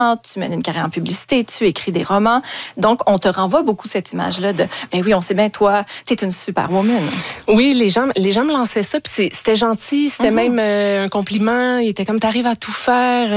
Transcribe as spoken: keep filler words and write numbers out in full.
tu mènes une carrière en publicité, tu écris des romans. Donc, on te renvoie beaucoup cette image-là de, ben oui, on sait bien, toi, tu es une superwoman. Oui, les gens, les gens me lançaient ça, puis c'était gentil, c'était mm-hmm. même euh, un compliment. Il était comme, t'arrives à tout faire.